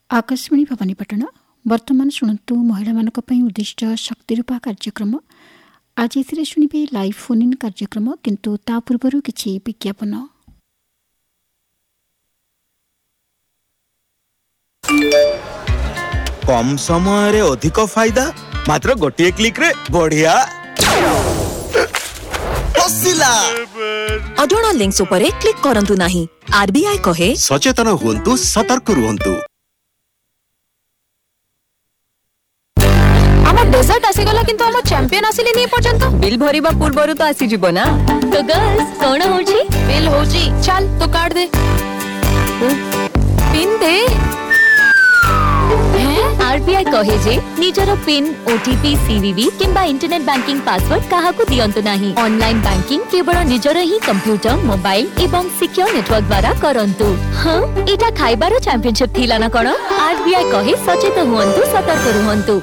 आकाशवाणी भवानीपाटण वर्तमान शुणु महिला उद्दिष्ट शक्तिरूपा कार्यक्रम। आज ए शुणे लाइव फोन इन कार्यक्रम किंतु ता पूर्व किछि विज्ञापन। कम समय रे अधिक फायदा मात्र गोटे क्लिक रे बढ़िया अडोना लिंक्स उपरे क्लिक करंतु नाही। आरबीआई कहे सचेतन हुंतु, सतर्क रुहंतु। डेजर्ट आसीगला किंतु हम चैंपियन आसिले नहीं पर्यंत बिल भरिबा पूर्वरु तो आसी जिवो ना। तो गर्ल्स कोन होची बिल होची चल तो काट दे पिन दे। आरबीआई कहे जे निजर पिन ओटीपी सीवीवी किंबा इंटरनेट बैंकिंग पासवर्ड काहा को दियंतु नाही। ऑनलाइन बैंकिंग केवल निजर ही कंप्यूटर मोबाइल एवं सिक्योर नेटवर्क द्वारा करंतु। हां एटा खाइबार चैंपियनशिप थिला ना कोन। आरबीआई कहे सचेत हुअंतु, सतर्क रुहंतु।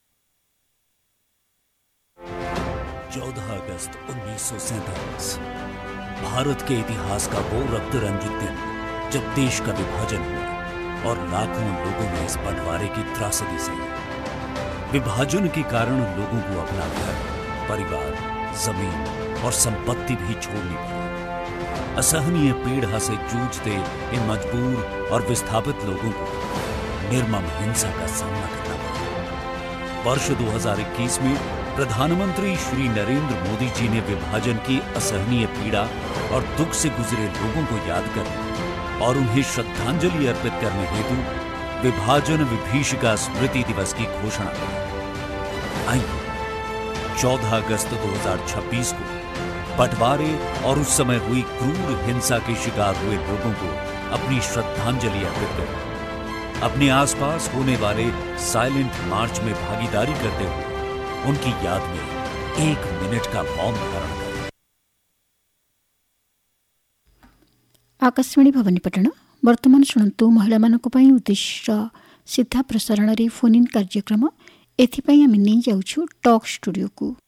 14 अगस्त 1947 भारत के इतिहास का वो रक्त रंजित दिन जब देश का विभाजन हुआ और लाखों लोगों ने इस बंटवारे की त्रासदी सही। विभाजन के कारण लोगों को अपना घर, परिवार, जमीन और संपत्ति भी छोड़नी पड़ी। असहनीय पीड़ा से जूझते इन मजबूर और विस्थापित लोगों को निर्मम हिंसा का सामना करना पड़ा। वर्ष 2021 में प्रधानमंत्री श्री नरेंद्र मोदी जी ने विभाजन की असहनीय पीड़ा और दुख से गुजरे लोगों को याद करने और उन्हें श्रद्धांजलि अर्पित करने हेतु विभाजन विभीषिका स्मृति दिवस की घोषणा की। आइए 14 अगस्त 2026 को बंटवारे और उस समय हुई क्रूर हिंसा के शिकार हुए लोगों को अपनी श्रद्धांजलि अर्पित करें। अपने आसपास होने वाले साइलेंट मार्च में भागीदारी करते हुए उनकी याद में 1 मिनट का मौन धारण करें। आकाशवाणी भवानीपाटण वर्तमान शुणु महिला उद्दिष्ट सीधा प्रसारण रे फोन इन कार्यक्रम। एथिपाई आमे नहीं जाउछु टॉक स्टूडियो को।